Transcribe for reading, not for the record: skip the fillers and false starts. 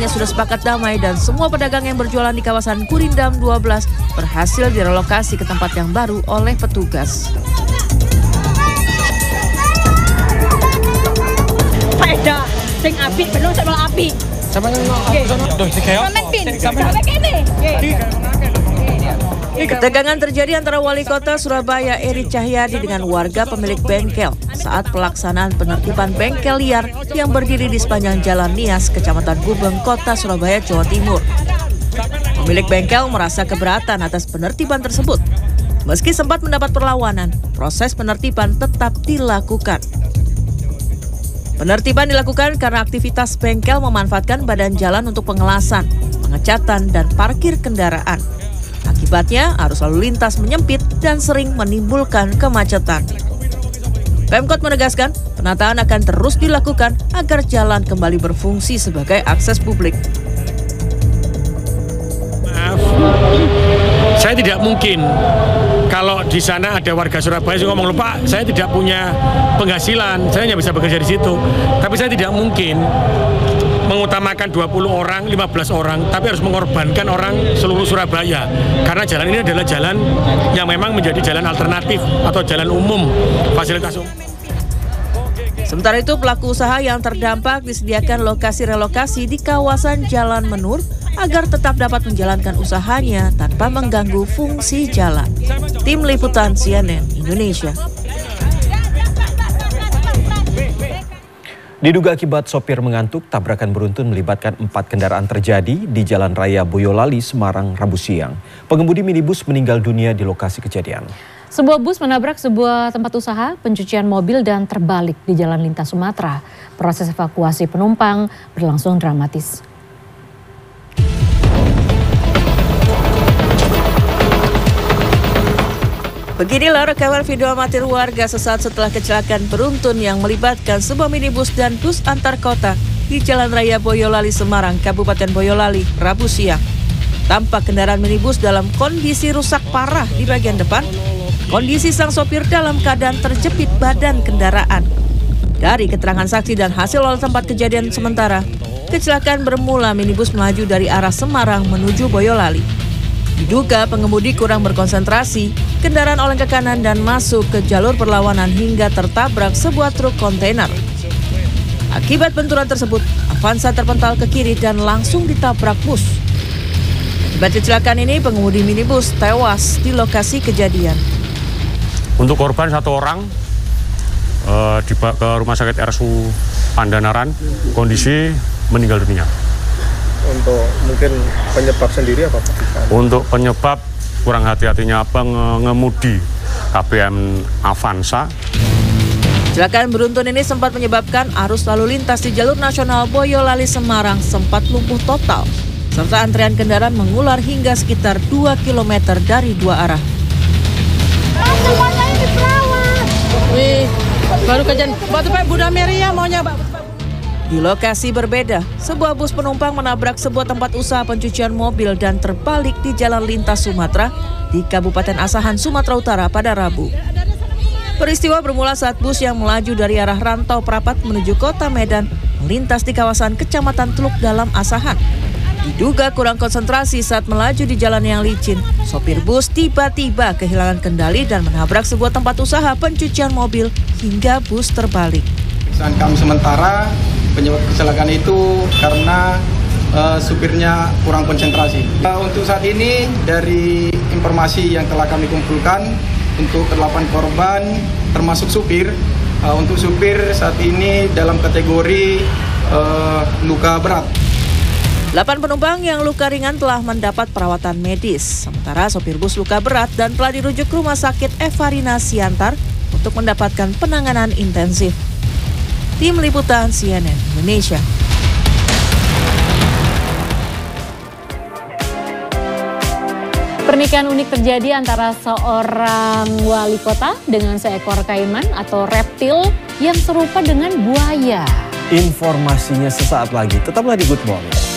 akhirnya sudah sepakat damai dan semua pedagang yang berjualan di kawasan Gurindam 12 berhasil direlokasi ke tempat yang baru oleh petugas. Pada sing api belum sama api. Sama Ketegangan terjadi antara Wali Kota Surabaya Eri Cahyadi dengan warga pemilik bengkel saat pelaksanaan penertiban bengkel liar yang berdiri di sepanjang Jalan Nias, Kecamatan Gubeng, Kota Surabaya, Jawa Timur. Pemilik bengkel merasa keberatan atas penertiban tersebut. Meski sempat mendapat perlawanan, proses penertiban tetap dilakukan. Penertiban dilakukan karena aktivitas bengkel memanfaatkan badan jalan untuk pengelasan, pengecatan, dan parkir kendaraan. Akibatnya, arus lalu lintas menyempit dan sering menimbulkan kemacetan. Pemkot menegaskan, penataan akan terus dilakukan agar jalan kembali berfungsi sebagai akses publik. Maaf, saya tidak mungkin kalau di sana ada warga Surabaya yang ngomong, lupa, saya tidak punya penghasilan, saya hanya bisa bekerja di situ. Tapi saya tidak mungkin mengutamakan 20 orang, 15 orang, tapi harus mengorbankan orang seluruh Surabaya. Karena jalan ini adalah jalan yang memang menjadi jalan alternatif atau jalan umum, fasilitas umum. Sementara itu, pelaku usaha yang terdampak disediakan lokasi relokasi di kawasan Jalan Menur agar tetap dapat menjalankan usahanya tanpa mengganggu fungsi jalan. Tim Liputan CNN Indonesia. Diduga akibat sopir mengantuk, tabrakan beruntun melibatkan 4 kendaraan terjadi di Jalan Raya Boyolali, Semarang, Rabu siang. Pengemudi minibus meninggal dunia di lokasi kejadian. Sebuah bus menabrak sebuah tempat usaha, pencucian mobil dan terbalik di Jalan Lintas Sumatera. Proses evakuasi penumpang berlangsung dramatis. Beginilah rekaman video amatir warga sesaat setelah kecelakaan beruntun yang melibatkan sebuah minibus dan bus antar kota di Jalan Raya Boyolali, Semarang, Kabupaten Boyolali, Rabu siang. Tampak kendaraan minibus dalam kondisi rusak parah di bagian depan. Kondisi sang sopir dalam keadaan terjepit badan kendaraan. Dari keterangan saksi dan hasil olah tempat kejadian sementara, kecelakaan bermula minibus melaju dari arah Semarang menuju Boyolali. Diduga pengemudi kurang berkonsentrasi, kendaraan oleng ke kanan dan masuk ke jalur perlawanan hingga tertabrak sebuah truk kontainer. Akibat benturan tersebut, Avanza terpental ke kiri dan langsung ditabrak bus. Akibat kecelakaan ini, pengemudi minibus tewas di lokasi kejadian. Untuk korban 1 orang dibawa ke Rumah Sakit RSU Pandanaran, kondisi meninggal dunia. Untuk mungkin penyebab sendiri apa Pak? Untuk penyebab kurang hati-hatinya pengemudi KBM Avanza. Kecelakaan beruntun ini sempat menyebabkan arus lalu lintas di jalur nasional Boyolali Semarang sempat lumpuh total, serta antrean kendaraan mengular hingga sekitar 2 km dari 2 arah. Semuanya ini perawat. Wih, baru kejadian. Batu Pak Bunda Meria maunya Pak. Di lokasi berbeda, sebuah bus penumpang menabrak sebuah tempat usaha pencucian mobil dan terbalik di Jalan Lintas Sumatera di Kabupaten Asahan, Sumatera Utara pada Rabu. Peristiwa bermula saat bus yang melaju dari arah Rantau Prapat menuju Kota Medan melintas di kawasan Kecamatan Teluk Dalam, Asahan. Diduga kurang konsentrasi saat melaju di jalan yang licin, sopir bus tiba-tiba kehilangan kendali dan menabrak sebuah tempat usaha pencucian mobil hingga bus terbalik. Kami sementara penyebab kecelakaan itu karena supirnya kurang konsentrasi. Untuk saat ini dari informasi yang telah kami kumpulkan untuk 8 korban termasuk supir. Untuk supir saat ini dalam kategori luka berat. 8 penumpang yang luka ringan telah mendapat perawatan medis. Sementara sopir bus luka berat dan telah dirujuk ke Rumah Sakit Evarina Siantar untuk mendapatkan penanganan intensif. Tim Liputan CNN Indonesia. Pernikahan unik terjadi antara seorang wali kota dengan seekor kaiman atau reptil yang serupa dengan buaya. Informasinya sesaat lagi, tetaplah di Good Morning.